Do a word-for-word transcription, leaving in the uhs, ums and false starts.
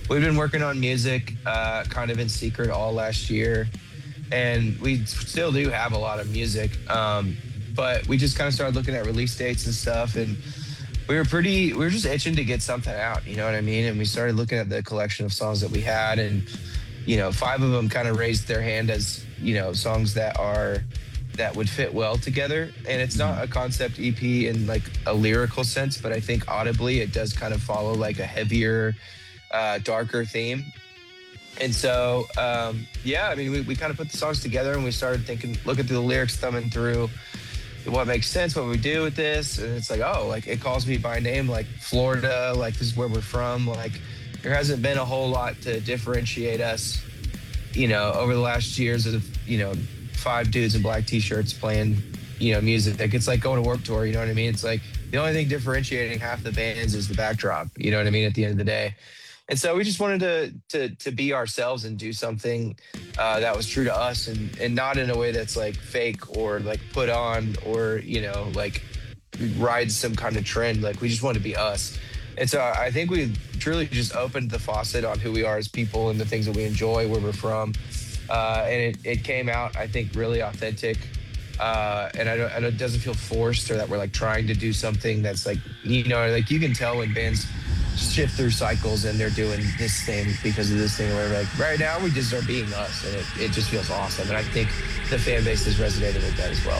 we've been working on music, uh, kind of in secret all last year, and we still do have a lot of music. Um, but we just kind of started looking at release dates and stuff, and we were pretty, we were just itching to get something out. You know what I mean? And we started looking at the collection of songs that we had, and you know, five of them kind of raised their hand as you know songs that are that would fit well together. And it's not a concept E P in like a lyrical sense, but I think audibly it does kind of follow like a heavier, uh, darker theme. And so, um, yeah, I mean, we, we kind of put the songs together and we started thinking, looking through the lyrics, thumbing through what makes sense, what we do with this. And it's like, oh, like it calls me by name, like Florida, like this is where we're from. Like there hasn't been a whole lot to differentiate us, you know, over the last years of, you know, five dudes in black t-shirts playing, you know, music. Like it's like going to Warped Tour, you know what I mean? It's like the only thing differentiating half the bands is the backdrop, you know what I mean, at the end of the day. And so we just wanted to to to be ourselves and do something uh, that was true to us, and and not in a way that's like fake or like put on or you know like ride some kind of trend. Like we just want to be us. And so I think we truly just opened the faucet on who we are as people and the things that we enjoy, where we're from, uh, and it it came out I think really authentic. Uh, and I don't, and it doesn't feel forced or that we're like trying to do something that's like, you know, like you can tell when bands shift through cycles and they're doing this thing because of this thing, where like right now we just are being us, and it, it just feels awesome. And I think the fan base is resonating with that as well.